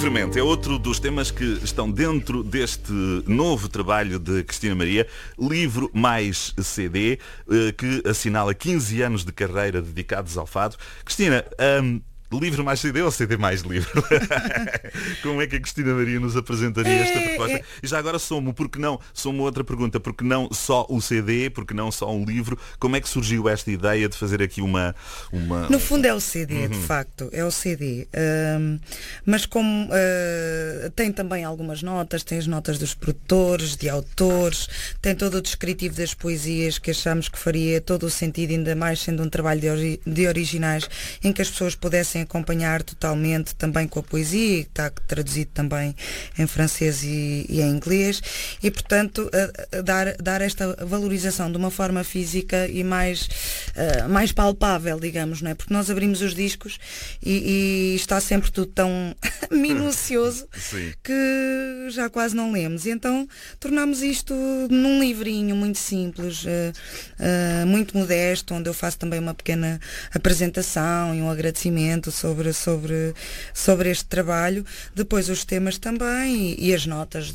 Livremente é outro dos temas que estão dentro deste novo trabalho de Cristina Maria, Livro mais CD, que assinala 15 anos de carreira dedicados ao fado. Cristina, livro mais CD ou CD mais livro? Como é que a Cristina Maria nos apresentaria esta proposta? E já agora porque não, outra pergunta, porque não só o CD, porque não só um livro, como é que surgiu esta ideia de fazer aqui uma... No fundo é o CD, de facto, é o CD. Mas como tem também algumas notas, tem as notas dos produtores, de autores, tem todo o descritivo das poesias que achamos que faria todo o sentido, ainda mais sendo um trabalho de originais, em que as pessoas pudessem acompanhar totalmente também com a poesia, que está traduzido também em francês e em inglês, e portanto dar esta valorização de uma forma física e mais palpável, digamos, não é? Porque nós abrimos os discos e está sempre tudo tão minucioso que já quase não lemos, e então tornamos isto num livrinho muito simples, muito modesto, onde eu faço também uma pequena apresentação e um agradecimento sobre este trabalho, depois os temas também e as notas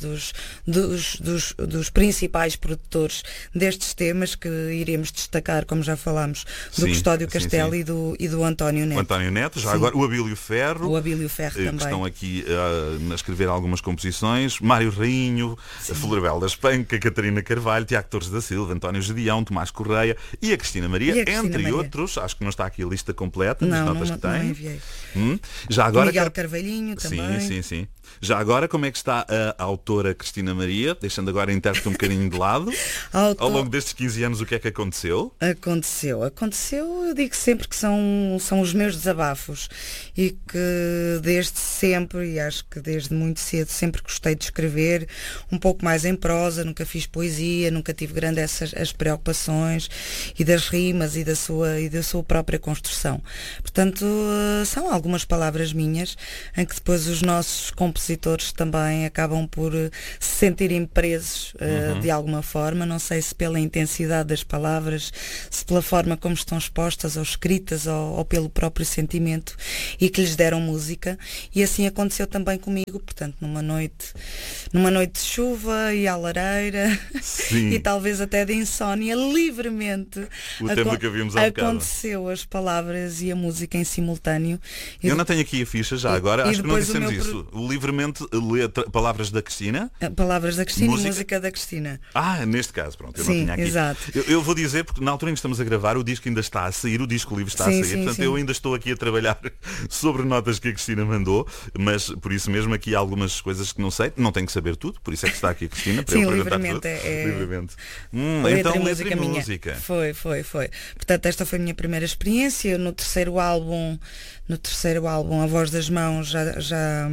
dos principais produtores destes temas, que iremos destacar, como já falámos, do Custódio Castelo e do António Neto. O António Neto, já agora o Abílio Ferro. O Abílio Ferro também. Que estão aqui a escrever algumas composições. Mário Rainho, a Florbela Espanca, Catarina Carvalho, Tiago Torres da Silva, António Gedeão, Tomás Correia e a Cristina Maria, entre outros. Acho que não está aqui a lista completa das notas que tem. Já agora, Miguel Carvalhinho também. Sim. Já agora, como é que está a autora Cristina Maria? Deixando agora a intérprete um bocadinho de lado. Ao longo destes 15 anos, o que é que aconteceu? Aconteceu, eu digo sempre que são os meus desabafos, e que desde sempre, e acho que desde muito cedo, sempre gostei de escrever um pouco mais em prosa, nunca fiz poesia, nunca tive grande as preocupações e das rimas e da sua própria construção. Portanto, são algumas palavras minhas, em que depois os nossos compositores também acabam por se sentirem presos de alguma forma, não sei se pela intensidade das palavras, se pela forma como estão expostas ou escritas, ou pelo próprio sentimento, e que lhes deram música. E assim aconteceu também comigo, portanto, numa noite de chuva e à lareira e talvez até de insónia, livremente o tema que havíamos há bocado. Aconteceu as palavras e a música em simultâneo. Eu não tenho aqui a ficha já agora, acho que não dissemos isso. O livremente lê palavras da Cristina. Palavras da Cristina e música da Cristina. Neste caso, pronto, eu não tinha aqui. Exato. Eu vou dizer, porque na altura em que estamos a gravar, o disco ainda está a sair, o disco livre está a sair, portanto eu ainda estou aqui a trabalhar sobre notas que a Cristina mandou, mas por isso mesmo aqui há algumas coisas que não sei, não tenho que saber tudo, por isso é que está aqui a Cristina para eu perguntar tudo. Livremente. Então letra e música. Foi. Portanto, esta foi a minha primeira experiência. No terceiro álbum, A Voz das Mãos, já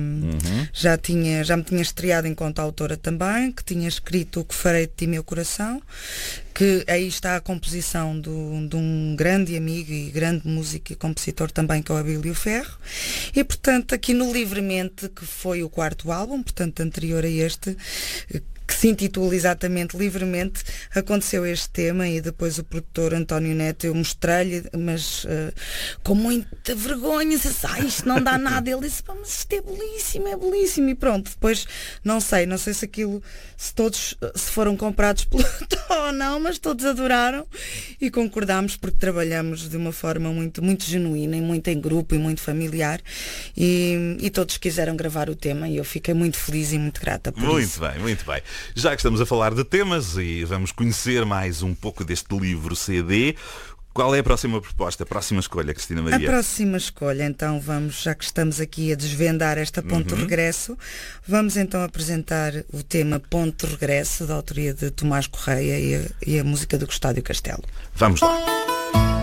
me tinha estreado enquanto autora também, que tinha escrito O Que Farei de Ti, Meu Coração, que aí está a composição de um grande amigo e grande músico e compositor também, que é o Abílio Ferro. E portanto, aqui no Livremente, que foi o quarto álbum, portanto anterior a este, que se intitula exatamente Livremente, aconteceu este tema, e depois o produtor António Neto, eu mostrei-lhe, mas com muita vergonha, disse, isto não dá nada. Ele disse, mas isto é belíssimo, e pronto. Depois não sei se aquilo, se foram comprados pelo ou não, mas todos adoraram e concordámos, porque trabalhamos de uma forma muito, muito genuína, e muito em grupo e muito familiar, e todos quiseram gravar o tema, e eu fiquei muito feliz e muito grata por isso. Muito bem. Já que estamos a falar de temas e vamos conhecer mais um pouco deste livro CD, qual é a próxima proposta, a próxima escolha, Cristina Maria? A próxima escolha, então já que estamos aqui a desvendar esta Ponto de Regresso, vamos então apresentar o tema Ponto de Regresso, da autoria de Tomás Correia, e a música do Custódio Castelo. Vamos lá.